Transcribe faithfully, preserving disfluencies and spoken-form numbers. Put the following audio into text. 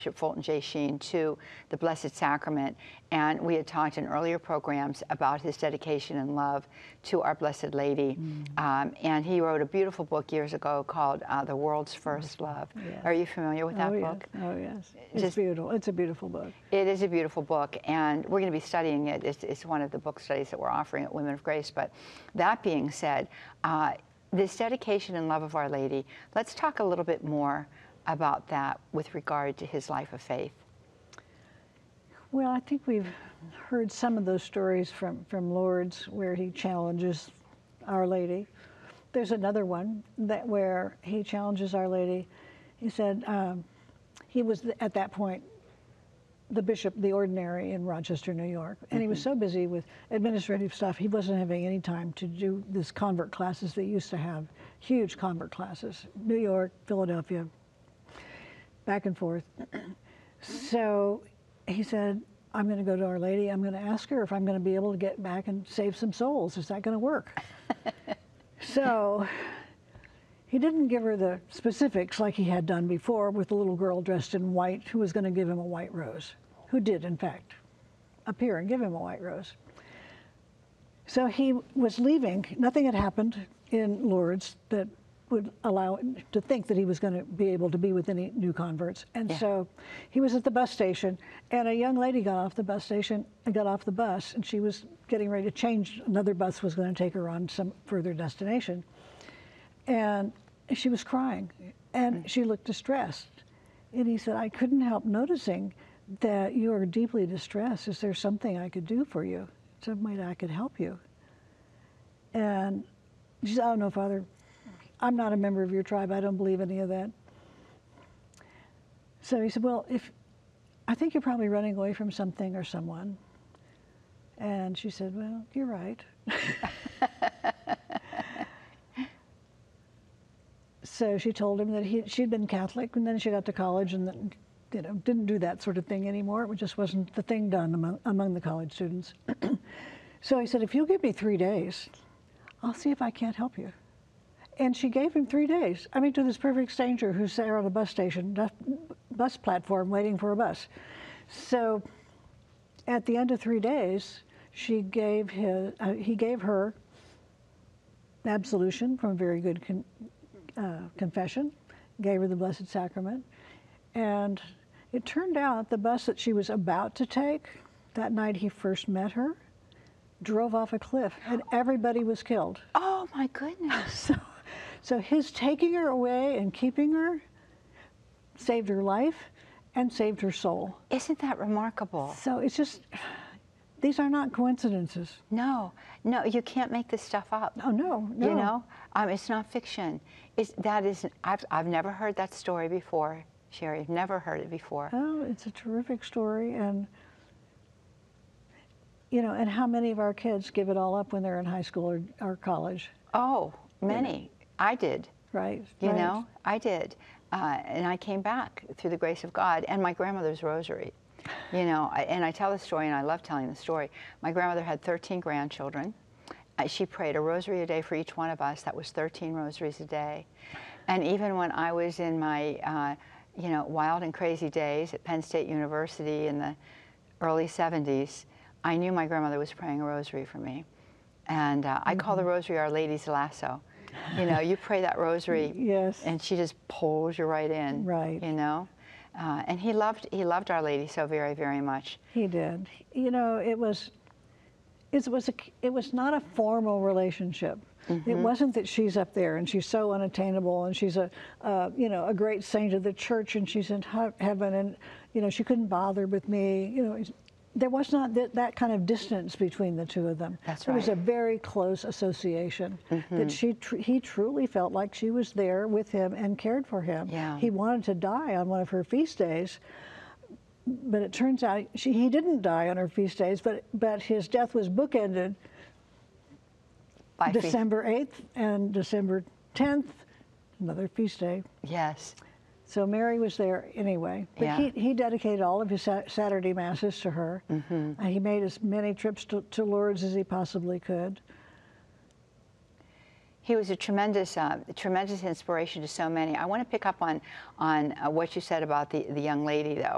Bishop Fulton J. Sheen to the Blessed Sacrament, and we had talked in earlier programs about his dedication and love to Our Blessed Lady. Mm. Um, and he wrote a beautiful book years ago called uh, The World's First Love. Yes. Are you familiar with that oh, book? Yes. Oh, yes. It's Just, beautiful. It's a beautiful book. It is a beautiful book, and we're going to be studying it. It's, it's one of the book studies that we're offering at Women of Grace. But that being said, uh, this dedication and love of Our Lady, let's talk a little bit more about that with regard to his life of faith. Well, I think we've heard some of those stories from, from Lourdes where he challenges Our Lady. There's another one that where he challenges Our Lady. He said um, he was at that point the bishop, the ordinary in Rochester, New York, and mm-hmm. he was so busy with administrative stuff, he wasn't having any time to do this convert classes they used to have, huge convert classes, New York, Philadelphia, back and forth. So he said, I'm going to go to Our Lady. I'm going to ask her if I'm going to be able to get back and save some souls. Is that going to work? So he didn't give her the specifics like he had done before with the little girl dressed in white who was going to give him a white rose, who did, in fact, appear and give him a white rose. So he was leaving. Nothing had happened in Lourdes that would allow him to think that he was going to be able to be with any new converts. And yeah. so he was at the bus station, and a young lady got off the bus station and got off the bus, and she was getting ready to change. Another bus was going to take her on some further destination. And she was crying, and mm. she looked distressed. And he said, I couldn't help noticing that you are deeply distressed. Is there something I could do for you? Some way that I could help you? And she said, oh, no, Father, I'm not a member of your tribe. I don't believe any of that. So he said, well, if I think you're probably running away from something or someone. And she said, well, you're right. So she told him that he, she'd been Catholic, and then she got to college and then, you know, didn't do that sort of thing anymore. It just wasn't the thing done among, among the college students. So he said, if you'll give me three days, I'll see if I can't help you. And she gave him three days. I mean, to this perfect stranger who's there on a bus station, bus platform, waiting for a bus. So at the end of three days, she gave his, uh, he gave her absolution from a very good con uh, confession, gave her the Blessed Sacrament. And it turned out the bus that she was about to take, that night he first met her, drove off a cliff, and everybody was killed. Oh, my goodness. So, So his taking her away and keeping her saved her life and saved her soul. Isn't that remarkable? So it's just, these are not coincidences. No, no, you can't make this stuff up. Oh, no, no. You know, um, it's not fiction. It's, that is, I've, I've never heard that story before, Sherry. I've never heard it before. Oh, it's a terrific story. And, you know, and how many of our kids give it all up when they're in high school or, or college? Oh, many. I did. Right. You right. know, I did. Uh, and I came back through the grace of God and my grandmother's rosary. You know, I, and I tell the story, and I love telling the story. My grandmother had thirteen grandchildren. Uh, she prayed a rosary a day for each one of us. That was thirteen rosaries a day. And even when I was in my, uh, you know, wild and crazy days at Penn State University in the early seventies, I knew my grandmother was praying a rosary for me. And uh, I mm-hmm. call the rosary Our Lady's lasso. You know, you pray that rosary, yes, and she just pulls you right in. Right. You know, uh, and he loved he loved Our Lady so very very much. He did. You know, it was it was a it was not a formal relationship. Mm-hmm. It wasn't that she's up there and she's so unattainable and she's a uh, you know a great saint of the church and she's in heaven and you know she couldn't bother with me. You know. There was not th that kind of distance between the two of them. That's there right. was a very close association. Mm-hmm. That she tr he truly felt like she was there with him and cared for him. Yeah. He wanted to die on one of her feast days, but it turns out she, he didn't die on her feast days, but, but his death was bookended By December eighth and December tenth, another feast day. Yes. So Mary was there anyway, but yeah. he, he dedicated all of his sa Saturday masses to her. Mm-hmm. uh, he made as many trips to, to Lourdes as he possibly could. He was a tremendous, uh, tremendous inspiration to so many. I want to pick up on on uh, what you said about the the young lady, though.